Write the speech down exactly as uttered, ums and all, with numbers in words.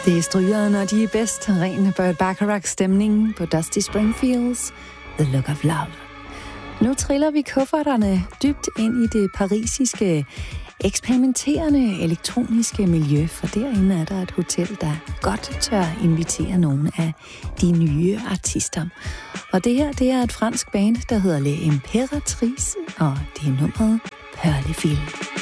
Det er strygeren, og de er bedst. Ren Burt Bacharach-stemning på Dusty Springfields The Look of Love. Nu triller vi kufferterne dybt ind i det parisiske, eksperimenterende elektroniske miljø, for derinde er der et hotel, der godt tør invitere nogle af de nye artister. Og det her, det er et fransk band, der hedder Les Impératrices, og det er nummeret Perlefil.